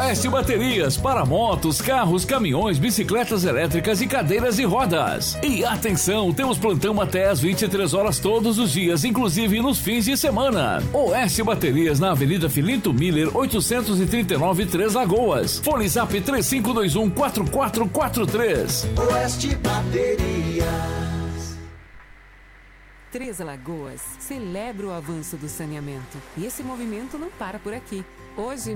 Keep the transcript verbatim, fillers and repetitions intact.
Oeste Baterias para motos, carros, caminhões, bicicletas elétricas e cadeiras de rodas. E atenção, temos plantão até às vinte e três horas todos os dias, inclusive nos fins de semana. Oeste Baterias na Avenida Filinto Miller, oitocentos e trinta e nove, Três Lagoas. Fone Zap três cinco dois um, quatro quatro quatro três. Oeste Baterias. Três Lagoas celebra o avanço do saneamento. E esse movimento não para por aqui. Hoje,